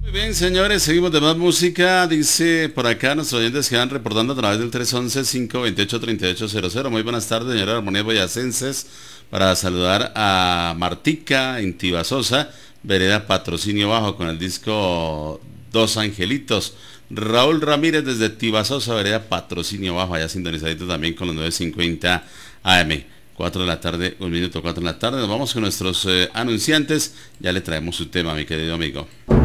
Muy bien, señores, seguimos de más música. Dice por acá nuestros oyentes que van reportando a través del 311-528-3800. Muy buenas tardes, señora Armonía Boyacenses. Para saludar a Martica en Tibasosa, vereda Patrocinio Bajo, con el disco Dos Angelitos. Raúl Ramírez desde Tibasosa, vereda Patrocinio Bajo, allá sintonizadito también con los 950 AM. 4 de la tarde, 1 minuto 4 de la tarde. Nos vamos con nuestros anunciantes. Ya le traemos su tema, mi querido amigo.